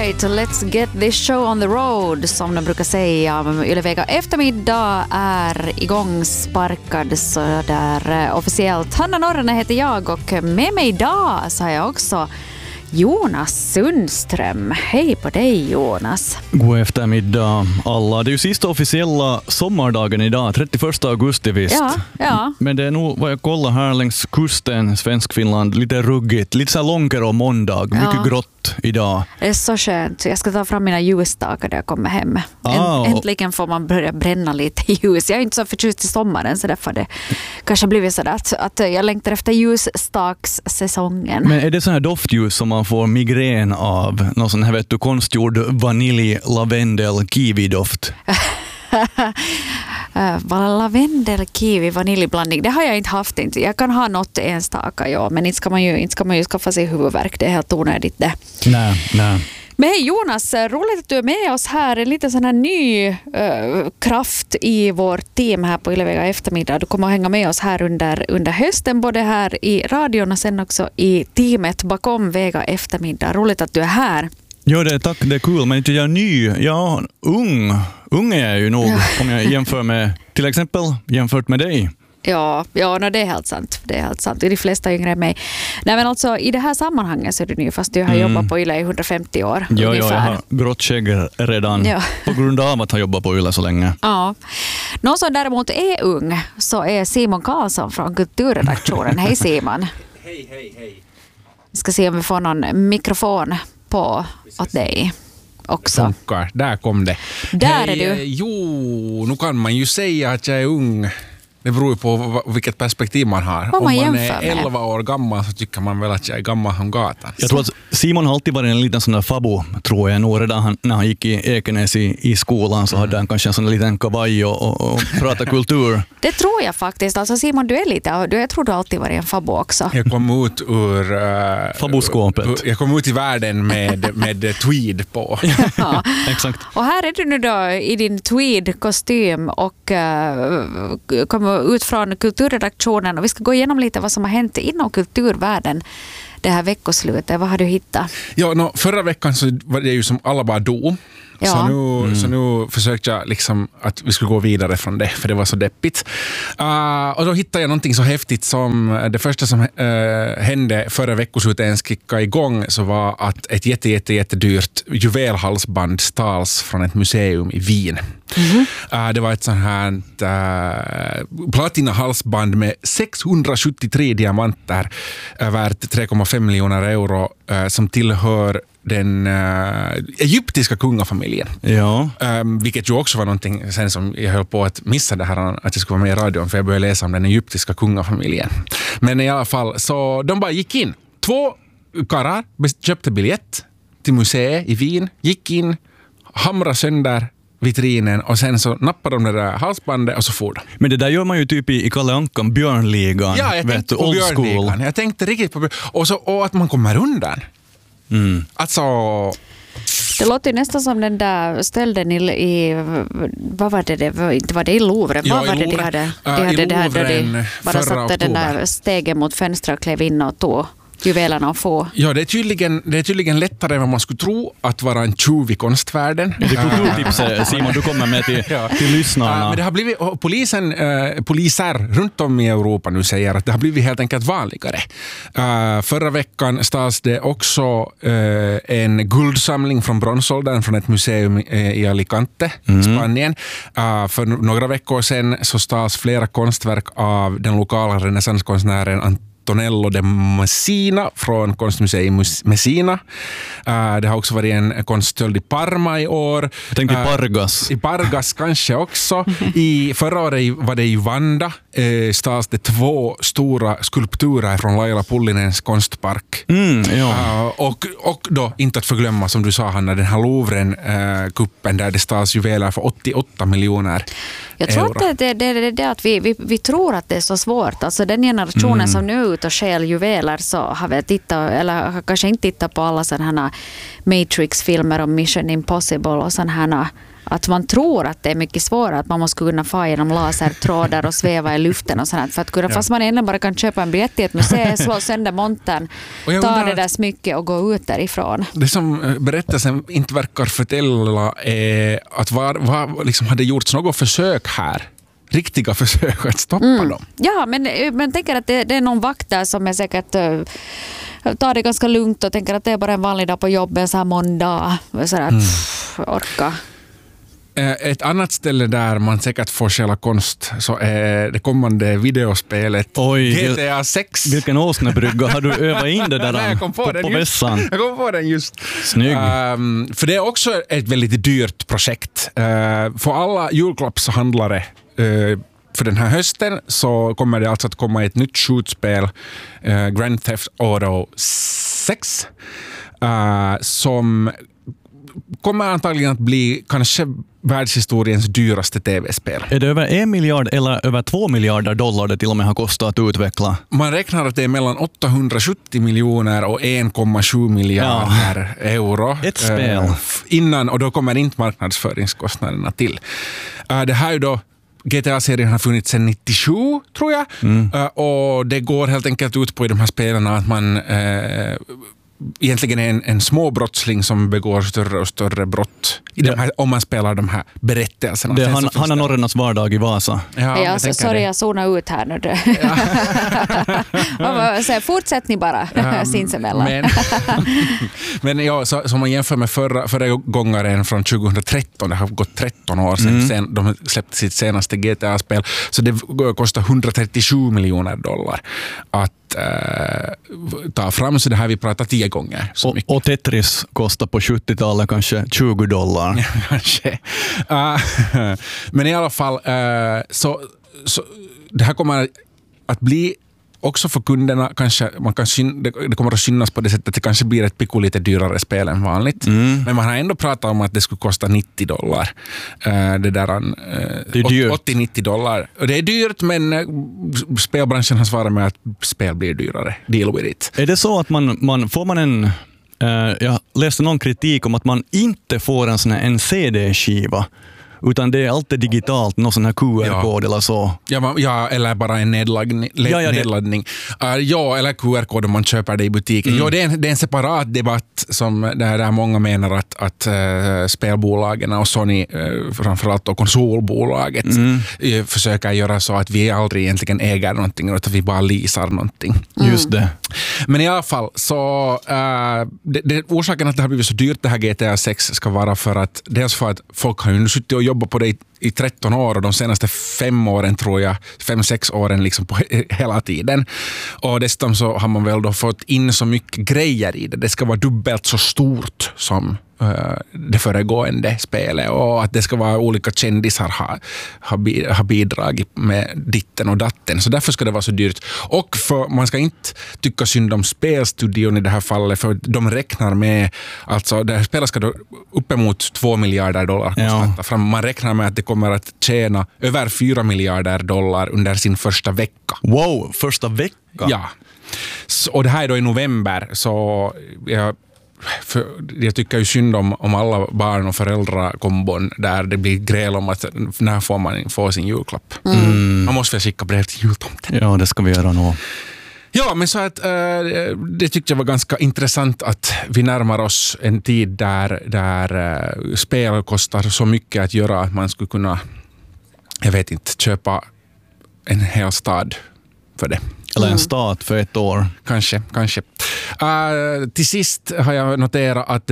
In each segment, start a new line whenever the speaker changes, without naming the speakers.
right, let's get this show on the road, som de brukar säga. Ylevega eftermiddag är igång sparkad så där officiellt. Hanna Norrene heter jag och med mig idag så har jag också Jonas Sundström. Hej på dig, Jonas.
God eftermiddag alla. Det är ju sista officiella sommardagen idag, 31 augusti visst.
Ja.
Men det är nog, vad jag kollar här längs kusten, Svenskfinland, lite ruggigt. Lite så här långare måndag, mycket grått idag.
Det är så skönt. Jag ska ta fram mina ljusstakar när jag kommer hem. Äntligen får man börja bränna lite ljus. Jag är inte så förtjust i sommaren så därför det kanske blivit så att jag längtar efter ljusstakssäsongen.
Men är det sån här doftljus som man får migrän av? Någon sån här, vet du, konstgjord vanilj, lavendel, kiwi-doft?
Lavendel, kiwi, vaniljblandning. Det har jag inte haft. Inte. Jag kan ha något enstaka, ja, men inte ska man ju skaffa sig huvudvärk. Det är helt onödigt det.
Nej.
Men hej Jonas, roligt att du är med oss här. En liten sån här ny kraft i vårt team här på Ylevega eftermiddag. Du kommer att hänga med oss här under hösten, både här i radion och sen också i teamet bakom Vega eftermiddag. Roligt att du är här.
Ja, tack, det är kul, men inte jag är ny. Ja, ung är jag ju nog om jag jämför med, till exempel jämfört med dig.
Ja, det är helt sant. Det är helt sant. De flesta yngre än mig. Nej, men alltså i det här sammanhanget så är du ny, fast du har jobbat på Yle i 150 år.
Ja, jag har grått skägg redan på grund av att ha jobbat på Yle så länge.
Ja. Någon som däremot är ung så är Simon Karlsson från kulturredaktionen. Hej Simon.
Hej.
Vi ska se om vi får någon mikrofon på åt dig också.
Funkar. Där kom det.
Där är du.
Jo, nu kan man ju säga att jag är ung. Det beror på vilket perspektiv man har.
Om man
är 11 år gammal så tycker man väl att jag är gammal som gatan.
Jag tror att Simon har alltid varit en liten sån där fabo, tror jag nog. Redan när han gick i Ekenäs i skolan så hade han kanske en sån liten kavaj och prata kultur.
Det tror jag faktiskt. Alltså Simon, du är lite, jag tror du alltid varit en fabo också.
Jag kom ut ur
faboskåpet.
Jag kom ut i världen med tweed på.
Ja.
Exakt.
Och här är du nu då i din tweed-kostym och kommer ut från kulturredaktionen och vi ska gå igenom lite vad som har hänt inom kulturvärlden det här veckoslutet. Vad har du hittat?
Ja, förra veckan så var det ju som alla bara dog. Ja. Så nu försökte jag liksom att vi skulle gå vidare från det, för det var så deppigt. Och då hittade jag någonting så häftigt som det första som hände förra veckoslutet ens kickade igång, så var att ett jättedyrt juvelhalsband stals från ett museum i Wien. Det var ett sånt här platinahalsband med 673 diamanter värt 3,5 miljoner euro som tillhör den egyptiska kungafamiljen.
Ja.
Vilket ju också var någonting sen som jag höll på att missa det här, att jag skulle vara med i radion, för jag började läsa om den egyptiska kungafamiljen. Men i alla fall, så de bara gick in. 2 karlar köpte biljett till museet i Wien, gick in, hamrade sönder vitrinen och sen så nappade de det där halsbandet och så får de.
Men det där gör man ju typ i Kalle Ankan, Björnligan.
Ja, jag tänkte på Björnligan. Jag tänkte riktigt på och att man kommer undan. Alltså...
Det låter nästan som den där stölden i vad var det? Inte var det i Louvre?
Ja,
vad var det de hade? De hade det här då de bara satte den där stegen mot fönstret och klev in och tog juvelerna och få.
Ja, det är tydligen lättare än vad man skulle tro att vara en tjuv i konstvärlden.
Det är kulturtips, Simon, du kommer med till lyssnarna.
Men det har blivit, poliser runt om i Europa nu säger att det har blivit helt enkelt vanligare. Förra veckan stals det också en guldsamling från bronsåldern från ett museum i Alicante, Spanien. För några veckor sedan så stals flera konstverk av den lokala renässanskonstnären Antonello de Messina från konstmuseet Messina. Det har också varit en konststöld i Parma i år.
Jag tänkte i Pargas.
I Pargas kanske också. Förra året var det i Vanda. Stals det 2 stora skulpturer från Laila Pullinens konstpark. Och då, inte att förglömma, som du sa Hanna, den här Louvren-kuppen där det stals juveler för 88 miljoner
Jag tror att det är det att vi tror att det är så svårt. Alltså den generationen som nu ut och stjäl juveler så har vi tittat, eller kanske inte tittat på alla sådana här Matrix-filmer om Mission Impossible och sådana här, att man tror att det är mycket svårare, att man måste kunna få genom lasertrådar och sväva i luften och sånt, för att kunna, fast man egentligen bara kan köpa en biljett i ett museum, slå sönder montern, ta det där smycket och gå ut därifrån.
Det som berättelsen inte verkar förtälla är att liksom hade gjorts något försök här, riktiga försök att stoppa dem.
Ja, men tänker att det är någon vakt där som är säkert tar det ganska lugnt och tänker att det är bara en vanlig dag på jobbet, så här måndag, så att orka.
Ett annat ställe där man säkert får stjäla konst så är det kommande videospelet GTA 6.
Vilken åsnebrygga. Har du övat in det där?
Nej, jag kom på
vässan?
Jag kom på den just.
Snygg.
För det är också ett väldigt dyrt projekt. För alla julklappshandlare för den här hösten så kommer det alltså att komma ett nytt skjutspel, Grand Theft Auto 6, som kommer antagligen att bli kanske världshistoriens dyraste tv-spel.
Är det över 1 miljard eller över 2 miljarder dollar det till och med har kostat att utveckla?
Man räknar att det är mellan 870 miljoner och 1,7 miljarder euro.
Ett spel.
Innan, och då kommer inte marknadsföringskostnaderna till. Det här är då GTA-serien har funnits sedan 97, tror jag. Och det går helt enkelt ut på i de här spelarna att man egentligen är en småbrottsling som begår större och större brott i de här, om man spelar de här berättelserna.
Det är Hanna Norrnas vardag i Vasa.
Ja, sorry, jag zonar ut här nu. Så fortsätt ni bara sinsemellan.
Men ja, som man jämför med förra gångaren från 2013, det har gått 13 år sedan de släppte sitt senaste GTA-spel, så det kostar 137 miljoner dollar att ta fram, så det här vi pratat 10 gånger.
Och Tetris kostar på 70-talet kanske 20 dollar.
Kanske. Men i alla fall så det här kommer att bli också för kunderna, kanske det kommer att synas på det sättet att det kanske blir ett pico lite dyrare spel än vanligt. Men man har ändå pratat om att det skulle kosta 90 dollar. Det där 80-90 dollar. Och det är dyrt, men spelbranschen har svarat med att spel blir dyrare. Deal with it.
Är det så att får man en jag läste någon kritik om att man inte får en CD-skiva, utan det är alltid digitalt, någon sån här QR-kod eller så.
Ja, eller bara en nedladdning. Eller QR-kod om man köper det i butiken. Det är en separat debatt som där många menar att spelbolagen och Sony, framförallt och konsolbolaget, försöker göra så att vi aldrig egentligen äger någonting, utan vi bara leasar någonting.
Just det.
Men i alla fall, så orsaken att det har blivit så dyrt det här GTA 6 ska vara för att dels för att folk har ju suttit och jobbat på det i 13 år och de senaste 5 åren tror jag, 5-6 åren liksom på hela tiden. Och dessutom så har man väl då fått in så mycket grejer i det. Det ska vara dubbelt så stort som det föregående spelet, och att det ska vara olika kändisar har bidragit med ditten och datten, så därför ska det vara så dyrt. Och för man ska inte tycka synd om spelstudion i det här fallet, för de räknar med, alltså det här spelet ska då uppemot 2 miljarder dollar kosta. Man räknar med att det kommer att tjäna över 4 miljarder dollar under sin första vecka.
Wow, första vecka?
Ja. Och det här är då i november, så jag tycker ju synd om alla barn och föräldrakombon där det blir gräl om att när får man få sin julklapp. Man måste väl skicka brev till jultomten.
Ja, det ska vi göra nog.
Ja, men så att det tyckte jag var ganska intressant att vi närmar oss en tid där spel kostar så mycket att göra att man skulle kunna, jag vet inte, köpa en hel stad för det.
Eller en stat för 1 år.
Kanske. Till sist har jag noterat att det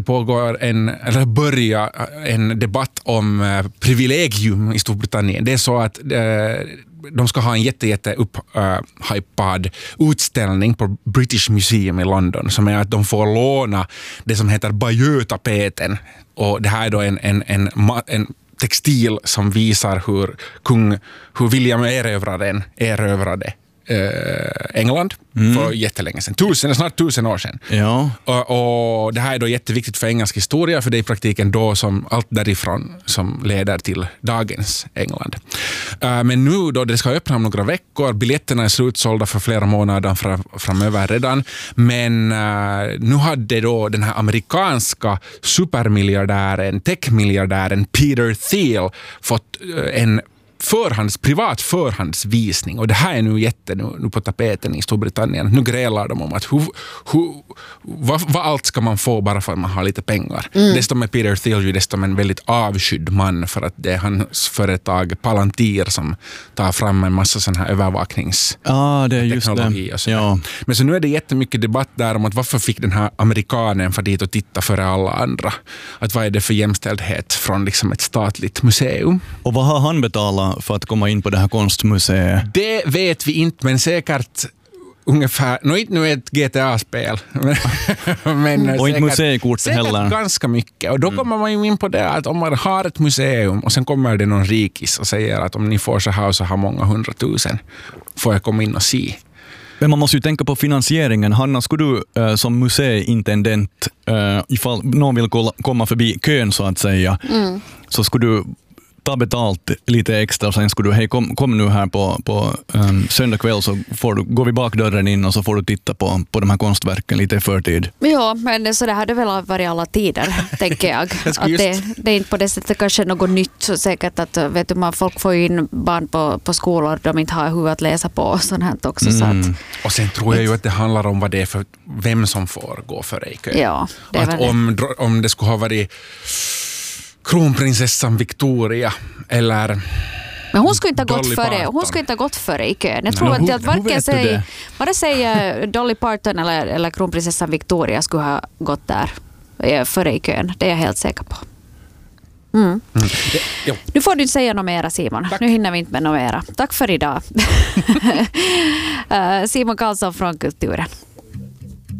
börjar en debatt om privilegium i Storbritannien. Det är så att de ska ha en jätte upphypad utställning på British Museum i London, som är att de får låna det som heter Bayeux-tapeten. Och det här är då en textil som visar hur William erövrade England för jättelänge sedan. Snart 1000 år sedan.
Ja.
Och det här är då jätteviktigt för engelsk historia, för det är i praktiken då som allt därifrån som leder till dagens England. Men nu då det ska öppna om några veckor, biljetterna är slutsålda för flera månader framöver redan, men nu hade då den här amerikanska supermiljardären, techmiljardären Peter Thiel fått en privat förhandsvisning, och det här är nu nu på tapeten i Storbritannien. Nu grälar de om att vad allt ska man få bara för att man har lite pengar. Desto med Peter Thiel, desto med en väldigt avskydd man, för att det är hans företag Palantir som tar fram en massa sån här övervakningsteknologi.
Ja.
Men så nu är det jättemycket debatt där om att varför fick den här amerikanen för dit och titta före alla andra? Att vad är det för jämställdhet från liksom ett statligt museum?
Och vad har han betalat för att komma in på det här konstmuseet?
Det vet vi inte, men säkert ungefär, inte nu ett GTA-spel, men
och inte museikort heller.
Ganska mycket. Och då kommer man ju in på det att om man har ett museum och sen kommer det någon rikis och säger att om ni får så här många 100 000 får jag komma in och se.
Men man måste ju tänka på finansieringen. Hanna, skulle du som museiintendent, ifall någon vill komma förbi kön så att säga, så skulle du ta betalt lite extra och sen skulle du, hej kom nu här på söndag kväll så går vi bakdörren in och så får du titta på de här konstverken lite i förtid.
Ja, men så det hade väl varit alla tider, tänker jag. Att det är inte på det sättet kanske något nytt, så säkert att vet du, folk får ju in barn på skolor de inte har huvud att läsa på och sånt här också. Så att,
och sen tror jag ju att det handlar om vad det är för vem som får gå före i kön.
Ja, det är
att om det skulle ha varit kronprinsessan Victoria eller
men hon skulle inte ha gått före i kön. Jag tror att vare sig Dolly Parton eller kronprinsessan Victoria skulle ha gått där före i kön. Det är jag helt säker på. Nu får du säga något mera, Simon. Tack. Nu hinner vi inte med något mera. Tack för idag. Simon Karlsson från Kulturen.